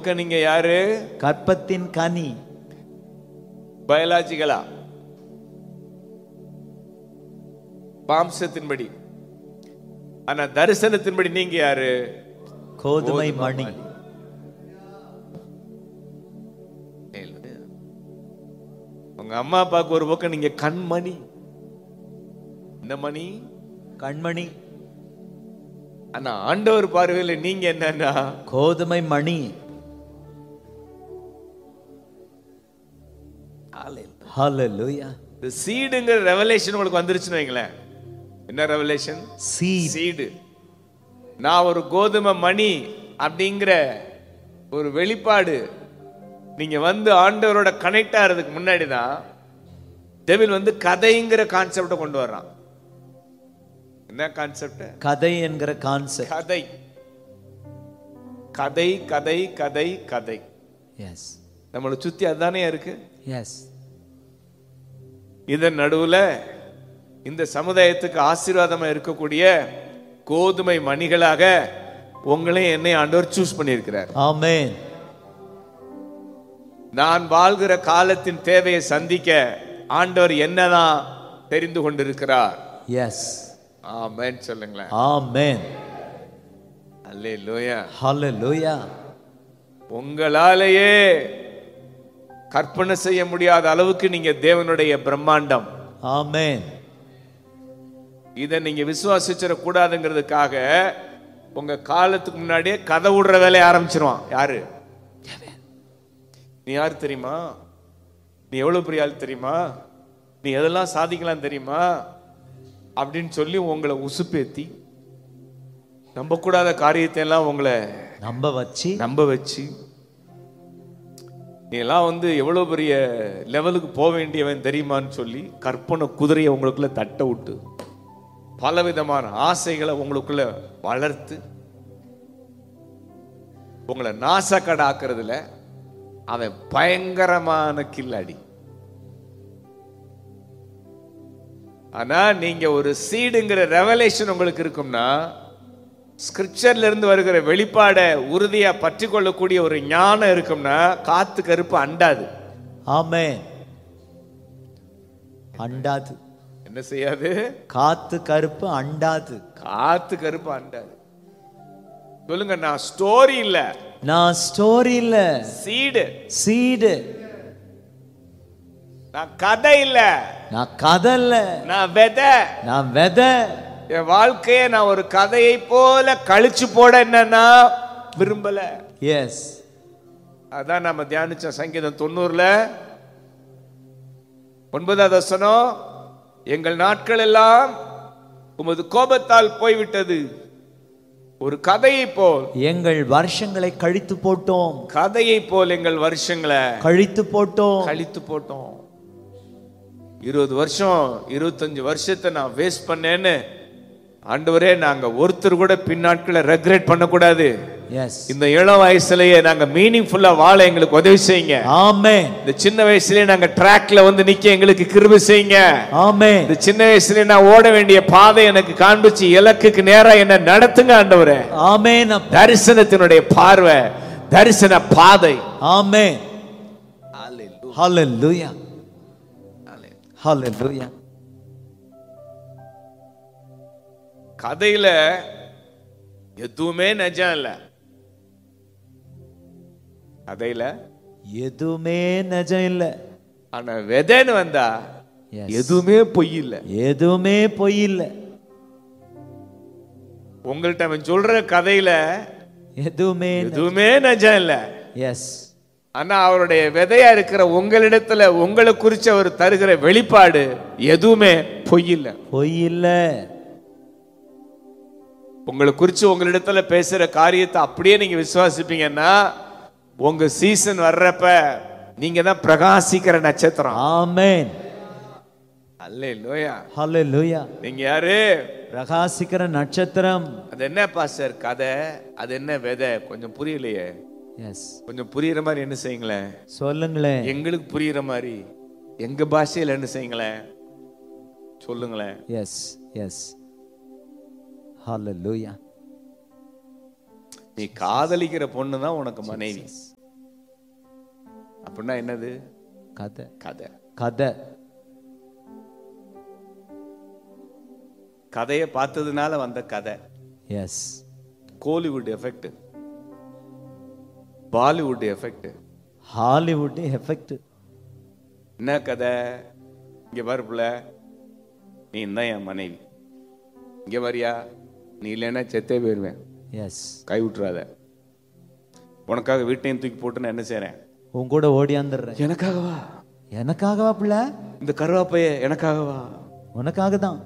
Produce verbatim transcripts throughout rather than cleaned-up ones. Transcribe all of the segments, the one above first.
பக்கம் நீங்க யாரு? கற்பத்தின் கனி. பயாலஜிக்கலா, மாம்சத்தின்படி. ஆனா தரிசனத்தின்படி நீங்க யாரு? கோதுமை மணி. உங்க அம்மா அப்பாவுக்கு ஒரு பக்கம் நீங்க கண்மணி. இந்த மணி கண்மணி. ஆனா ஆண்டவர் பார்வையில் நீங்க என்னன்னா கோதுமை மணி. ஹalleluya. இந்த சீடுங்கிற ரெவலேஷன் உங்களுக்கு வந்துருச்சுன்னு வைங்களேன். என்ன ரெவலேஷன்? சீடு. நான் ஒரு கோதுமை மணி அப்படிங்கிற ஒரு வெளிப்பாடு நீங்க வந்து ஆண்டவரோட கனெக்ட் ஆகிறதுக்கு முன்னாடி தான் டெவில் வந்து கதைங்கிற கான்செப்டை கொண்டு வர்றான். என்ன கான்செப்ட்? கதை என்கிற கான்செப்ட். கதை கதை கதை கதை கதை. எஸ். நம்மளை சுத்தி அதுதானே இருக்கு. எஸ். இதன் நடுவுல இந்த சமுதாயத்துக்கு ஆசீர்வாதமா இருக்கக்கூடிய கோதுமை மணிகளாக உங்களை என்னை ஆண்டவர் சூஸ் பண்ணியிருக்கிறார். ஆமென். நான் வாழ்கிற காலத்தின் தேவையை சந்திக்க ஆண்டவர் என்னதான் தெரிந்து கொண்டிருக்கிறார். எஸ். ஆமென் சொல்லுங்களேன். ஆமென். அல்லேலூயா. ஹalleluya. உங்களாலேயே கற்பனை செய்ய முடியாத அளவுக்கு நீங்க தேவனுடைய பிரம்மாண்டம். ஆமென். இதை நீங்க விசுவாசிச்சிட கூடாதுங்கிறதுக்காக உங்க காலத்துக்கு முன்னாடியே கதை விடுற வேலையை ஆரம்பிச்சிருவான். யாரு? நீ யாரு தெரியுமா? நீ எவ்வளவு பெரிய ஆள் தெரியுமா? நீ எதெல்லாம் சாதிக்கலாம் தெரியுமா அப்படின்னு சொல்லி உங்களை உசுப்பேத்தி நம்ப கூடாத காரியத்தை எல்லாம் உங்களை நம்ப வச்சு நம்ப வச்சு நீ எல்லாம் வந்து எவ்வளவு பெரிய லெவலுக்கு போக வேண்டியவன் தெரியுமான்னு சொல்லி கற்பனை குதிரையை உங்களுக்குள்ள தட்ட விட்டு பலவிதமான ஆசைகளை உங்களுக்குள்ள வளர்த்து உங்களை நாசக்கடாக்குறதுல அவன் பயங்கரமான கில்லாடி. ஆனா நீங்க ஒரு சீடுங்கிற ரெவலேஷன் உங்களுக்கு இருக்கும்னா, ஸ்கிரிப்சர்ல இருந்து வருகிற வெளிப்பாட உறுதியா பற்றி கொள்ளக்கூடிய ஒரு ஞானம் இருக்கும்னா, காத்து கருப்பு அண்டாது. ஆமென். அண்டாது. என்ன செய்யாது? காத்து கருப்பு அண்டாது. காத்து கருப்பு அண்டாது. சொல்லுங்க, நான் ஸ்டோரி இல்ல, நான் ஸ்டோரி இல்ல, சீடு. சீடு. நான் கதை இல்ல, நான் கதை இல்ல, நான் விதை. நான் விதை. என் வாழ்க்கையை நான் ஒரு கதையை போல கழிச்சு போட என்னன்னா விரும்பல. எஸ். அதான் நம்ம தியானிச்ச சங்கீதம் தொண்ணூறுல ஒன்பதாவது வசனம், எங்கள் நாட்கள் எல்லாம் உமது கோபத்தால் போய்விட்டது, ஒரு கதையை போல் எங்கள் வருஷங்களை கழித்து போட்டோம். கதையை போல் எங்கள் வருஷங்களை கழித்து போட்டோம். கழித்து போட்டோம். இருபது வருஷம் இருபத்தஞ்சு வருஷத்தை நான் வேஸ்ட் பண்ணேன்னு ஆண்டவரே, நாங்க ஒருத்தர் கூட பின்னாட்களை ரெக்ரெட் பண்ணக்கூடாது. எஸ். இந்த இளம் வயசுலயே நாங்க மீனிங்ஃபுல்லா வாழ எங்களுக்கு உதவி செய்யுங்க. ஆமென். இந்த சின்ன வயசுலயே நாங்க ட்ராக்ல வந்து நிக்க எங்களுக்கு கிருபை செய்யுங்க. ஆமென். இந்த சின்ன வயசுலயே நான் ஓட வேண்டிய பாதை எனக்கு காண்பிச்சு இலக்குக்கு நேரா என்ன நடத்துங்க ஆண்டவரே. ஆமென். தரிசனத்தினுடைய பார்வை, தரிசன பாதை. ஆமென். ஹalleluya. ஹalleluya. கதையில எதுவுமே நிஜம் இல்ல. கதையில எதுவுமே நிஜம் இல்ல. ஆனா விதைன்னு வந்தா எதுவுமே பொய் இல்ல. எதுவுமே பொய் இல்ல. உங்கள்ட்ட அவன் சொல்ற கதையில எதுவுமே எதுவுமே நிஜம் இல்ல. எஸ். ஆனா அவருடைய விதையா இருக்கிற உங்களிடத்துல உங்களை குறிச்சு அவர் தருகிற வெளிப்பாடு எதுவுமே பொய் இல்ல. பொய் இல்ல. உங்களை குறிச்சு உங்களிடத்துல பேசுற காரியத்தை அப்படியே நீங்க விசுவாசிப்பீங்கன்னா உங்க சீசன் வர்றப்ப நீங்க தான் பிரகாசிக்கிற நட்சத்திரம். ஆமென். அல்லேலூயா. ஹalleluya. நீங்க யாரு? பிரகாசிக்கிற நட்சத்திரம். அது என்ன பாஸ்டர் கதை? அது என்ன விதை? கொஞ்சம் புரியலையே. எஸ். கொஞ்சம் புரியுற மாதிரி என்ன செய்யுங்களேன். சொல்லுங்களேன். எங்களுக்கு புரியுற மாதிரி எங்க பாஷையில என்ன செய்யுங்களேன், சொல்லுங்களேன். எஸ். எஸ். ஹalleluya. நீ காதலிக்கிற பொண்ணு தான் உனக்கு மனைவி. அப்படின்னா என்னது? கதை. கதை. கதை. கதையை பார்த்ததுனால வந்த கதை. S. Kollywood effect, Bollywood effect, Hollywood effect. என்ன கதை? இங்க பாருப்புல, நீ தான் என் மனைவி, இங்க வரியா, நீ இல்லைன்னா செத்தே போயிருவேன். எஸ். கை விட்டுறாத. உனக்காக வீட்டையும் தூக்கி போட்டு நான் என்ன செய்யறேன்? உன் கூட ஓடியாந்துடுறேன். எனக்காகவா? எனக்காகவா பிள்ளை? இந்த கருவாப்பைய எனக்காகவா? உனக்காக தான்.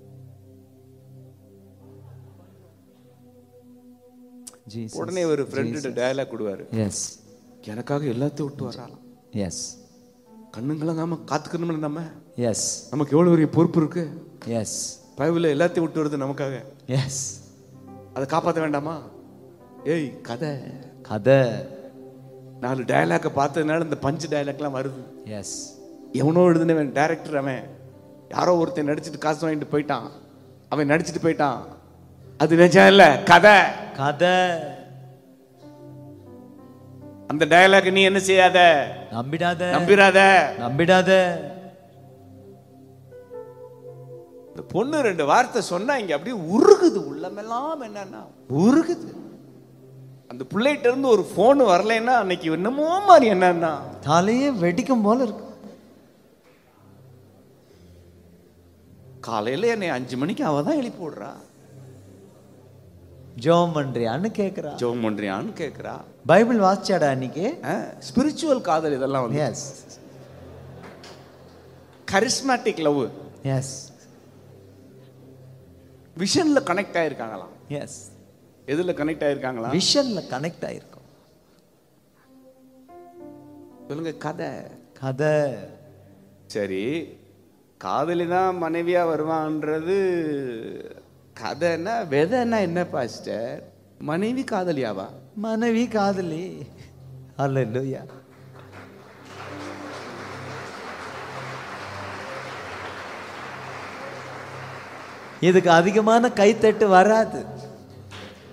உடனே ஒரு ஃப்ரெண்டு டயலாக் கொடுவாரு. எஸ். எனக்காக எல்லாத்தையும் விட்டு வராலாம். எஸ். கண்ணுங்களாம் காத்துக்கணும்னு நம்ம. எஸ். நமக்கு எவ்வளவு பெரிய பொறுப்பு இருக்கு. எஸ். பைபிள்ல எல்லாத்தையும் விட்டு வருது நமக்காக. எஸ். அதை காப்பாற்ற வேண்டாமா? ஏய் கதை. கதை. நாலு டயலாக்கை பார்த்ததுனால இந்த பஞ்சு டயலாக்லாம் வருது. எஸ். எவனோ எழுதுனவன் டைரக்டர், அவன் யாரோ ஒருத்தன் நடிச்சுட்டு காசு வாங்கிட்டு போயிட்டான், அவன் நடிச்சுட்டு போயிட்டான். அது நிஜம் இல்ல, கதை. கதை. அந்த டயலாக் நீ என்ன செய்யாத, நம்பிடாத, நம்பிராத, நம்பிடாத. இந்த பொண்ணு ரெண்டு வார்த்தை சொன்னா இங்க அப்படியே உருகுது, உள்ளமெல்லாம் என்னன்னா உருகுது. அந்த பிள்ளைகிட்ட இருந்து ஒரு போன் வரலைன்னா அன்னைக்கு என்னமோ மாதிரி என்னன்னா தலையே வெடிக்கும் போல இருக்கு. காலையில என்னை அஞ்சு மணிக்கு அவ தான் எழுப்பி விடுறா. ஜோம் பண்றியான்னு கேக்குறா. ஜோம் பண்றியான்னு கேக்குறா. பைபிள் வாசிச்சாடா அன்னைக்கு? ஸ்பிரிச்சுவல் காதல் இதெல்லாம் வந்து. S. Charismatic love. S. விஷன்ல connect ஆயிருக்காங்களாம். S. எதுல கனெக்ட் ஆயிருக்காங்களா? விஷன்ல கனெக்ட் ஆயிருக்கும். சொல்லுங்க. கதை. கதை. சரி, காதலி தான் மனைவியா வருவான்றது கதைன்னா, வெதைன்னா என்ன பாஸ்டர்? மனைவி காதலியாவா? மனைவி காதலி. அல்லேலூயா. இதுக்கு அதிகமான கைத்தட்டு வராது.